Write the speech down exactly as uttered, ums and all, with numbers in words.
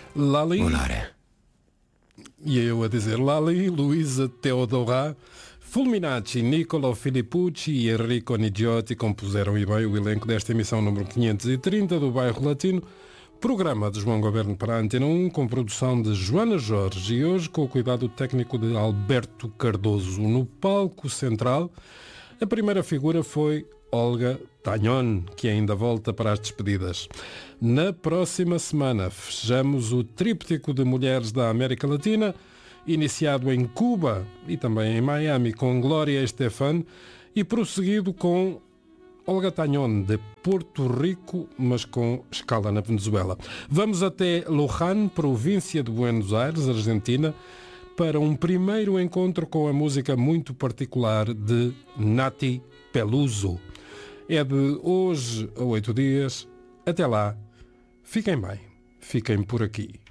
Lali. Volare. E eu a dizer Lali, Luísa Teodora, Fulminacci, Niccolo Filippucci e Enrico Nigiotti compuseram e bem o elenco desta emissão número quinhentos e trinta do Bairro Latino, programa de João Goberno para a Antena um, com produção de Joana Jorge e hoje com o cuidado técnico de Alberto Cardoso. No palco central, a primeira figura foi Olga Tañón, que ainda volta para as despedidas. Na próxima semana fechamos o tríptico de mulheres da América Latina, iniciado em Cuba e também em Miami com Glória Estefan e prosseguido com Olga Tañón de Porto Rico, mas com escala na Venezuela. Vamos até Luján, província de Buenos Aires, Argentina, para um primeiro encontro com a música muito particular de Nati Peluso. É de hoje a oito dias. Até lá, fiquem bem, fiquem por aqui.